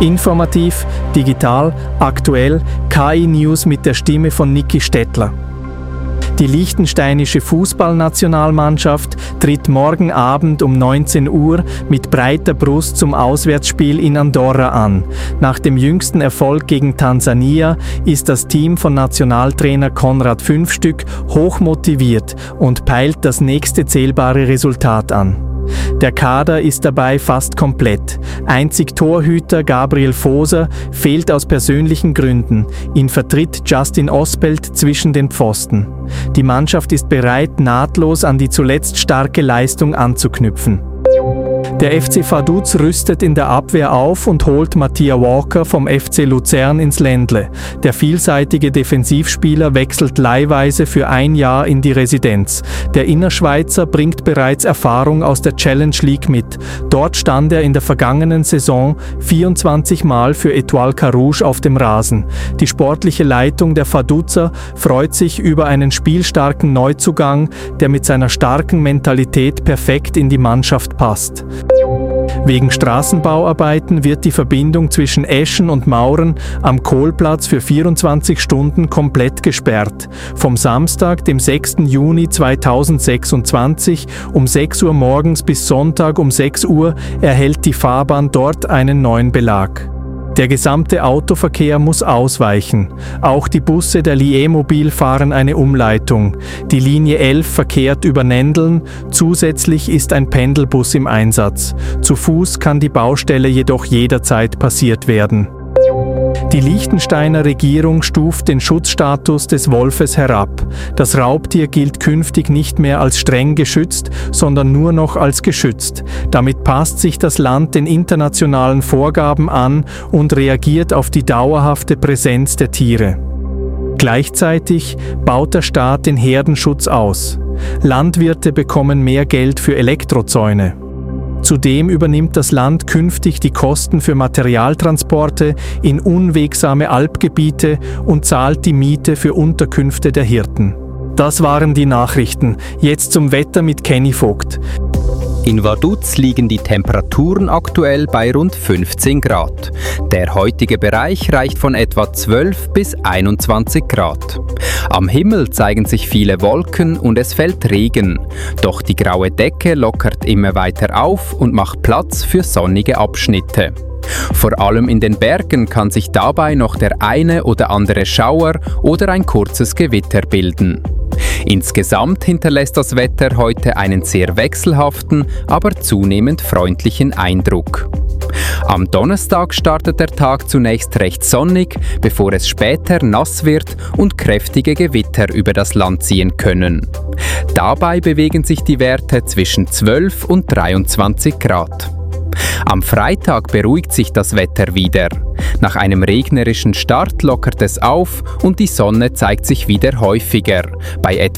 Informativ, digital, aktuell, KI-News mit der Stimme von Niki Stettler. Die liechtensteinische Fußballnationalmannschaft tritt morgen Abend um 19 Uhr mit breiter Brust zum Auswärtsspiel in Andorra an. Nach dem jüngsten Erfolg gegen Tansania ist das Team von Nationaltrainer Konrad Fünfstück hochmotiviert und peilt das nächste zählbare Resultat an. Der Kader ist dabei fast komplett. Einzig Torhüter Gabriel Voser fehlt aus persönlichen Gründen. Ihn vertritt Justin Ospelt zwischen den Pfosten. Die Mannschaft ist bereit, nahtlos an die zuletzt starke Leistung anzuknüpfen. Der FC Vaduz rüstet in der Abwehr auf und holt Mattia Walker vom FC Luzern ins Ländle. Der vielseitige Defensivspieler wechselt leihweise für ein Jahr in die Residenz. Der Innerschweizer bringt bereits Erfahrung aus der Challenge League mit. Dort stand er in der vergangenen Saison 24 Mal für Étoile Carouge auf dem Rasen. Die sportliche Leitung der Vaduzer freut sich über einen spielstarken Neuzugang, der mit seiner starken Mentalität perfekt in die Mannschaft passt. Wegen Straßenbauarbeiten wird die Verbindung zwischen Eschen und Mauren am Kohlplatz für 24 Stunden komplett gesperrt. Vom Samstag, dem 6. Juni 2026 um 6 Uhr morgens bis Sonntag um 6 Uhr erhält die Fahrbahn dort einen neuen Belag. Der gesamte Autoverkehr muss ausweichen. Auch die Busse der Liemobil fahren eine Umleitung. Die Linie 11 verkehrt über Nendeln, zusätzlich ist ein Pendelbus im Einsatz. Zu Fuß kann die Baustelle jedoch jederzeit passiert werden. Die Liechtensteiner Regierung stuft den Schutzstatus des Wolfes herab. Das Raubtier gilt künftig nicht mehr als streng geschützt, sondern nur noch als geschützt. Damit passt sich das Land den internationalen Vorgaben an und reagiert auf die dauerhafte Präsenz der Tiere. Gleichzeitig baut der Staat den Herdenschutz aus. Landwirte bekommen mehr Geld für Elektrozäune. Zudem übernimmt das Land künftig die Kosten für Materialtransporte in unwegsame Alpgebiete und zahlt die Miete für Unterkünfte der Hirten. Das waren die Nachrichten. Jetzt zum Wetter mit Kenny Vogt. In Vaduz liegen die Temperaturen aktuell bei rund 15 Grad. Der heutige Bereich reicht von etwa 12 bis 21 Grad. Am Himmel zeigen sich viele Wolken und es fällt Regen. Doch die graue Decke lockert immer weiter auf und macht Platz für sonnige Abschnitte. Vor allem in den Bergen kann sich dabei noch der eine oder andere Schauer oder ein kurzes Gewitter bilden. Insgesamt hinterlässt das Wetter heute einen sehr wechselhaften, aber zunehmend freundlichen Eindruck. Am Donnerstag startet der Tag zunächst recht sonnig, bevor es später nass wird und kräftige Gewitter über das Land ziehen können. Dabei bewegen sich die Werte zwischen 12 und 23 Grad. Am Freitag beruhigt sich das Wetter wieder. Nach einem regnerischen Start lockert es auf und die Sonne zeigt sich wieder häufiger, bei etwa